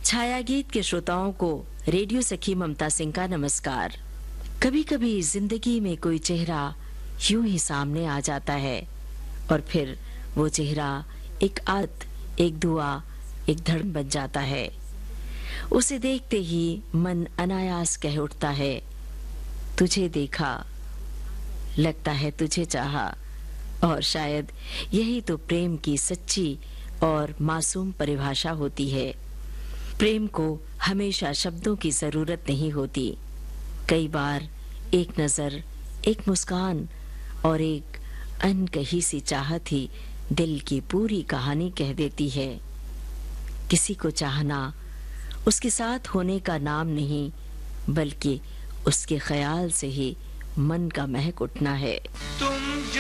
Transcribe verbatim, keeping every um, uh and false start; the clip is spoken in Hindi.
छाया गीत के श्रोताओं को रेडियो सखी ममता सिंह का नमस्कार। कभी कभी जिंदगी में कोई चेहरा यूं ही सामने आ जाता है और फिर वो चेहरा एक आदत, एक दुआ, एक धड़कन बन जाता है। उसे देखते ही मन अनायास कह उठता है, तुझे देखा, लगता है तुझे चाहा। और शायद यही तो प्रेम की सच्ची और मासूम परिभाषा होती है। प्रेम को हमेशा शब्दों की जरूरत नहीं होती। कई बार एक नजर, एक मुस्कान और एक अनकही सी चाहत ही दिल की पूरी कहानी कह देती है। किसी को चाहना उसके साथ होने का नाम नहीं, बल्कि उसके ख्याल से ही मन का महक उठना है। तुम